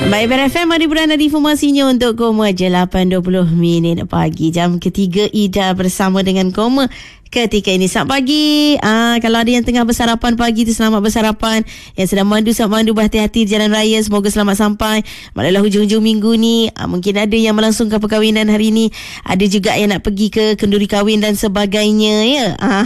Baik, BRFM ada beranda di informasinya untuk Koma je 8.20 pagi. Jam ketiga Ida bersama dengan Koma ketika ini. Selamat pagi. Kalau ada yang tengah bersarapan pagi tu, selamat bersarapan. Yang sedang mandu, selamat mandu, berhati-hati di jalan raya. Semoga selamat sampai. Maklumlah hujung-hujung minggu ni, mungkin ada yang melangsungkan perkahwinan hari ni. Ada juga yang nak pergi ke kenduri kahwin dan sebagainya, ya.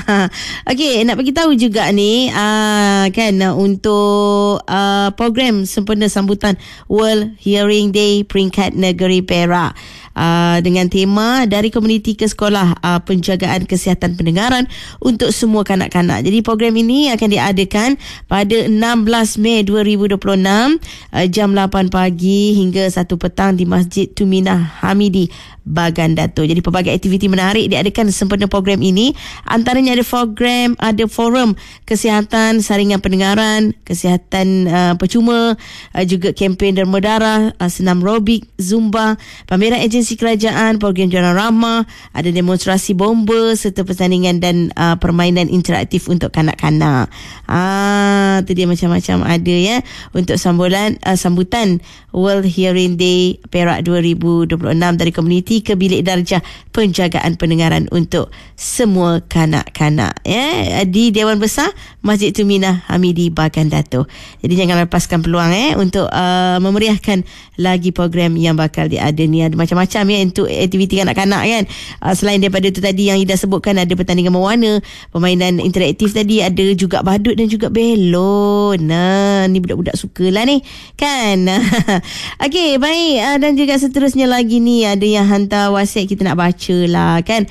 Okey, nak bagi tahu juga ni, kan, untuk program sempena sambutan World Hearing Day peringkat negeri Perak. Dengan tema dari komuniti ke sekolah, penjagaan kesihatan pendengaran untuk semua kanak-kanak. Jadi program ini akan diadakan pada 16 Mei 2026 jam 8 pagi hingga 1 petang di Masjid Tuminah Hamidi, Bagan Dato'. Jadi pelbagai aktiviti menarik diadakan sempena program ini. Antaranya ada forum kesihatan saringan pendengaran, kesihatan percuma, juga kempen derma darah, senam robik, zumba, pameran agensi kerajaan, program jalan ramah, ada demonstrasi bomba serta pertandingan dan permainan interaktif untuk kanak-kanak. Tu dia macam-macam ada, ya, untuk sambutan World Hearing Day Perak 2026 dari komuniti ke bilik darjah penjagaan pendengaran untuk semua kanak-kanak, ya, di Dewan Besar Masjid Tuminah Hamidi, Bagan Dato'. Jadi jangan lepaskan peluang, untuk memeriahkan lagi program yang bakal diada ni. Ada macam-macam, ya, untuk aktiviti kanak-kanak, kan. Selain daripada tu tadi yang Ida sebutkan, ada pertandingan mewarna, permainan interaktif tadi, ada juga badut dan juga belon. Ni budak-budak sukalah ni, kan. Okey, baik. Dan juga seterusnya lagi ni, ada yang hantar WhatsApp, kita nak baca lah, kan.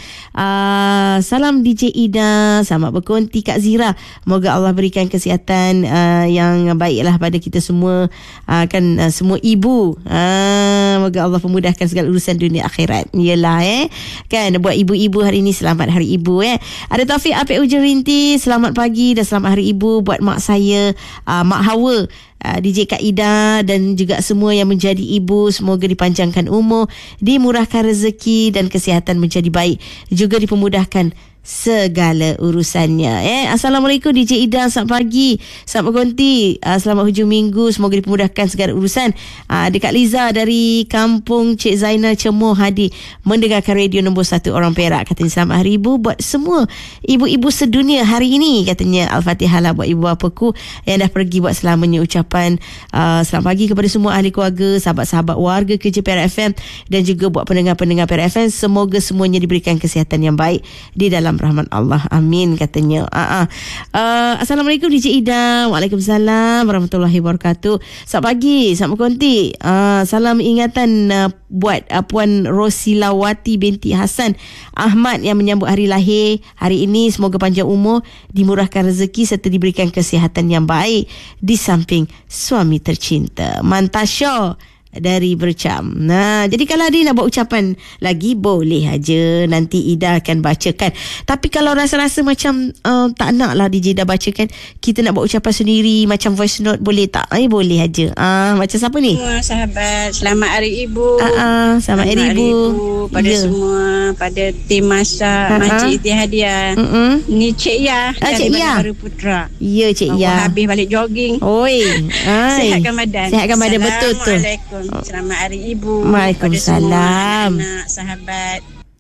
Salam DJ Ida, selamat berkonti Kak Zira. Moga Allah berikan kesihatan yang baiklah pada kita semua, kan, semua ibu. Moga Allah memudahkan segala urusan dunia akhirat. Yelah, kan, buat ibu-ibu hari ni, selamat Hari Ibu, Ada Taufik Apik Ujen Rinti, selamat pagi dan selamat Hari Ibu buat mak saya, Mak Hawa, DJ Kak Ida dan juga semua yang menjadi ibu. Semoga dipanjangkan umur, dimurahkan rezeki dan kesihatan menjadi baik, juga dipermudahkan segala urusannya. Assalamualaikum DJ Ida, selamat pagi, selamat berkonti, selamat hujung minggu, semoga dipermudahkan segala urusan. Dekat Liza dari kampung Cik Zainal Cemoh Hadi, mendengarkan radio nombor 1 orang Perak. Katanya selamat Hari Ibu buat semua ibu-ibu sedunia hari ini. Katanya Al-Fatihah lah buat ibu bapaku yang dah pergi buat selamanya. Ucapan selamat pagi kepada semua ahli keluarga, sahabat-sahabat warga kerja Perak FM dan juga buat pendengar-pendengar Perak FM. Semoga semuanya diberikan kesihatan yang baik di dalam rahmat Allah. Amin, katanya. Assalamualaikum DJ Ida. Waalaikumsalam warahmatullahi wabarakatuh. Selamat pagi, selamat berkonti. Salam ingatan buat Puan Rosilawati binti Hasan Ahmad yang menyambut hari lahir hari ini. Semoga panjang umur, dimurahkan rezeki serta diberikan kesihatan yang baik di samping suami tercinta. Mantasya dari Bercam. Jadi kalau ada nak buat ucapan lagi, boleh aja, nanti Ida akan bacakan. Tapi kalau rasa-rasa macam tak nak lah DJ Ida bacakan, kita nak buat ucapan sendiri macam voice note, boleh tak? Boleh aja. Macam siapa ni? Semua sahabat, selamat Hari Ibu. Selamat Hari Ibu pada semua, pada tim masak Masjid Ittihadiah. Ni Cik Ya Cik Ya Baru Putra. Ya, Cik Ya. Habis balik jogging. Oi. Sihatkan badan. Sihatkan badan, betul tu. Assalamualaikum. Selamat Hari Ibu. Waalaikumsalam. Pada semua anak sahabat.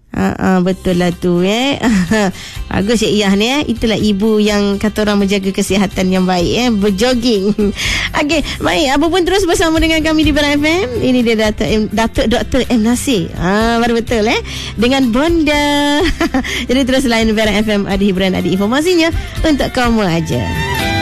Betul lah tu, Bagus Cik Iyah ni, itulah ibu yang kata orang menjaga kesihatan yang baik, berjoging. Okey, baik, apa pun terus bersama dengan kami di Berat FM. Ini dia Datuk Dr. M. Nasir. Baru betul, dengan Bonda. Jadi terus lain Berat FM, ada hiburan, ada informasinya untuk kamu aja.